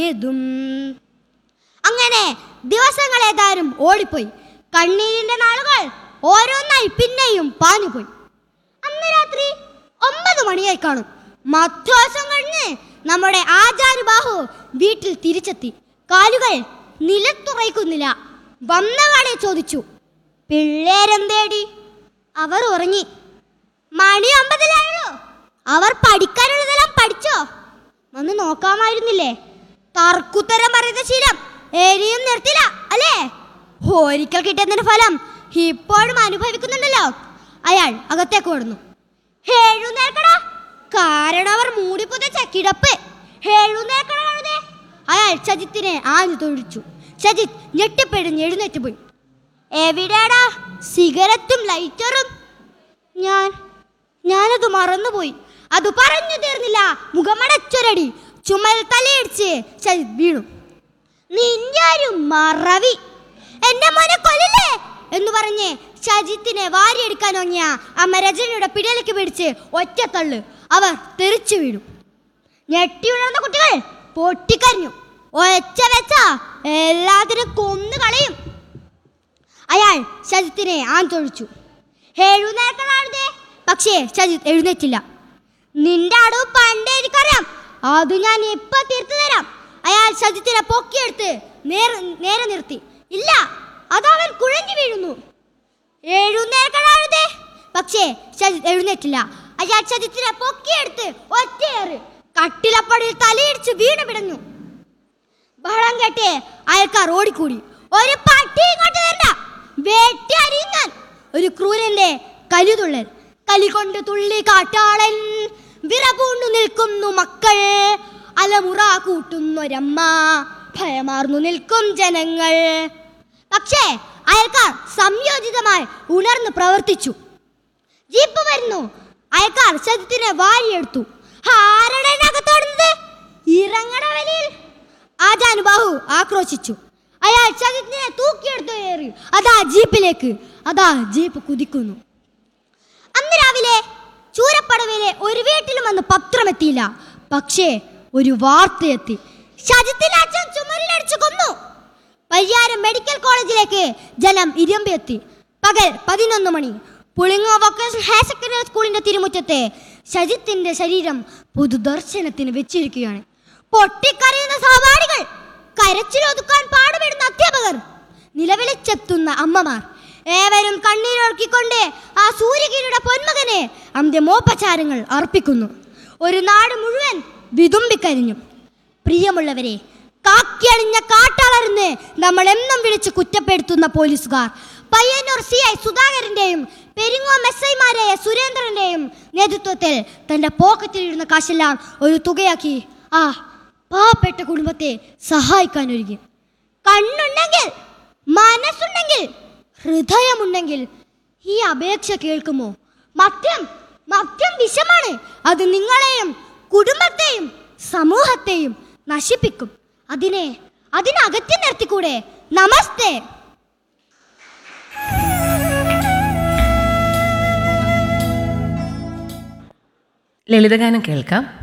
ഇതും അങ്ങനെ ദിവസങ്ങൾ ഏതാനും ഓടിപ്പോയി. കണ്ണീരിന്റെ നാളുകൾ ഓരോന്നായി പിന്നെയും പാഞ്ഞുപോയി. അന്ന് രാത്രി 9 മണിയായി കാണും. മധ്വാസം കഴിഞ്ഞ് നമ്മുടെ ആചാര്യബാഹു വീട്ടിൽ തിരിച്ചെത്തി. കാലുകൾ നിലത്തുറയ്ക്കുന്നില്ല. വന്നവാളെ ചോദിച്ചു, പിള്ളേരെന്തേടി? അവർ ഉറങ്ങി. മണി 9 അവർ പഠിക്കാനുള്ളതെല്ലാം പഠിച്ചോ? വന്ന് നോക്കാമായിരുന്നില്ലേ? തർക്കുത്തരം പറയുന്ന ശീലം എരിയും നിർത്തില്ല അല്ലേ? ഒരിക്കൽ കിട്ടുന്നതിന്റെ ഫലം ഇപ്പോഴും അനുഭവിക്കുന്നുണ്ടല്ലോ. അയാൾ അകത്തേക്ക് ഓടുന്നു. എഴുന്നേൽക്കടാ, കാരണം അവർ മൂടിപ്പുതച്ച കിടപ്പ്. എഴുന്നേൽക്കണേ. അയാൾ ഷജിത്തിനെ ആഞ്ഞു തൊഴിച്ചു. ഷജിത്ത് ഞെട്ടിപ്പിടിഞ്ഞ് എഴുന്നേറ്റ് പോയി. എവിടെയാടാ സിഗരറ്റും ലൈറ്ററും? ഞാനത് മറന്നുപോയി. അത് പറഞ്ഞു തീർന്നില്ല. മുഖമടച്ചൊരടി ചുമൽ തലയിടിച്ച് ഷജിത്ത് വീണു. നിന്റെ ഒരു മറവി, എന്റെ മോനെ കൊല്ലില്ലേ എന്ന് പറഞ്ഞ് ഷജിത്തിനെ വാരിയെടുക്കാൻ ഒങ്ങിയ അമ്മ രജനിയുടെ പിടിയിലേക്ക് പിടിച്ച് ഒറ്റത്തള്ളു. അവർ തെറിച്ചു വീണു. ഞെട്ടിയുണർന്ന കുട്ടികൾ പൊട്ടിക്കരഞ്ഞു. ഒച്ച വെച്ച എല്ലാത്തിനും കൊന്നു കളയും. അയാൾ ഷജിത്തിനെ ആഞ്ഞൊഴിച്ചു. എഴുന്നേൽക്കണേ. പക്ഷേ ഷജിത്ത് എഴുന്നേറ്റില്ല. നിന്റെ അടവ് പണ്ടേ എനിക്കറിയാം, അത് ഞാൻ ഇപ്പൊ തീർത്തു തരാം. അയാൾ ഷജിത്തിനെ പൊക്കിയെടുത്ത് നേരെ നിർത്തി. ഇല്ല, അതവൻ കുഴഞ്ഞു വീഴുന്നു. എഴുന്നേൽക്കണേ. പക്ഷേ ഷജിത്ത് എഴുന്നേറ്റില്ല. അയാൾ ഷജിത്തിനെ പൊക്കിയെടുത്ത് ഒറ്റയേറ് കട്ടിലപ്പടിയിൽ തലയിടിച്ച് വീണ് പിടഞ്ഞു. ബഹളം കേട്ട് അയൽക്കാർ ഓടിക്കൂടി. ഒരു പട്ടി ഇങ്ങോട്ട് വരണ്ട, വെട്ടി അരിയുന്നാൻ. ഒരു ക്രൂരന്റെ കലിതുള്ളൽ. കലി കൊണ്ട് തുള്ളി കാട്ടാളൻ, വിറപൂണ്ടു നിൽക്കുന്നു മക്കൾ, അലമുറ കൂട്ടുന്നൊരമ്മ, ഭയമാർന്നു നിൽക്കും ജനങ്ങൾ. പക്ഷേ അയൽക്കാർ സംയോജിതമായി ഉണർന്ന് പ്രവർത്തിച്ചു. ജീപ്പ് വരുന്നു. അയൽക്കാർ ഷജിത്തിനെ വാരിയെടുത്തു. ആരുടെ അകത്തോടുന്നത്? ഇറങ്ങണ വലിയിൽ. ആജാനുബാഹു ആക്രോശിച്ചു. അയാൾ ഷജിത്തിനെ തൂക്കിയെടുത്തു കയറി. അതാ ജീപ്പിലേക്ക്. അതാ ജീപ്പ് കുതിക്കുന്നു. അന്ന് രാവിലെ ചൂരപ്പടവിലെ ഒരു വീട്ടിലും വന്ന് പത്രമെത്തിയില്ല. പക്ഷേ ഒരു വാർത്തയെത്തി. ഷജിത്തിനെ അച്ഛൻ ചുമരിലടിച്ചു കൊന്നു. പരിയാരം മെഡിക്കൽ കോളേജിലേക്ക് ജനം ഇരമ്പിയെത്തി. പകൽ 11 മണി. പുളിങ്ങോ വൊക്കേഷണൽ ഹയർ സെക്കൻഡറി സ്കൂളിന്റെ തിരുമുറ്റത്തെ ഷജിത്തിന്റെ ശരീരം പൊതുദർശനത്തിന് വെച്ചിരിക്കുകയാണ്. പൊട്ടിക്കരയുന്ന സഹപാഠികൾ, കരച്ചിലൊതുക്കാൻ പാടുപെടുന്ന അധ്യാപകർ, നിലവിളിച്ചെത്തുന്ന അമ്മമാർ, ഏവരും കണ്ണീരൊഴുക്കിക്കൊണ്ട് ആ സൂര്യകിരിയുടെ പൊന്മകനെ അന്ത്യമോപചാരങ്ങൾ അർപ്പിക്കുന്നു. ഒരു നാട് മുഴുവൻ വിതുമ്പിക്കരിഞ്ഞു. പ്രിയമുള്ളവരെ, കാക്കിയണിഞ്ഞ കാട്ടാളർന്ന് നമ്മൾ എന്നും വിളിച്ച് കുറ്റപ്പെടുത്തുന്ന പോലീസുകാർ പയ്യന്നൂർ CI സുധാകരന്റെയും പെരിങ്ങോം SI-മാരായ സുരേന്ദ്രന്റെയും നേതൃത്വത്തിൽ തന്റെ പോക്കറ്റിലിരുന്ന കാശെല്ലാം ഒരു തുകയാക്കി ആ പാവപ്പെട്ട കുടുംബത്തെ സഹായിക്കാനൊരുങ്ങി. കണ്ണുണ്ടെങ്കിൽ, മനസ്സുണ്ടെങ്കിൽ, ഹൃദയമുണ്ടെങ്കിൽ ഈ അപേക്ഷ കേൾക്കുമോ? മദ്യം വിഷമാണ്. അത് നിങ്ങളെയും കുടുംബത്തെയും സമൂഹത്തെയും നശിപ്പിക്കും. അതിനകറ്റി നിർത്തിക്കൂടെ? നമസ്തേ. ലളിതഗാനം കേൾക്കാം.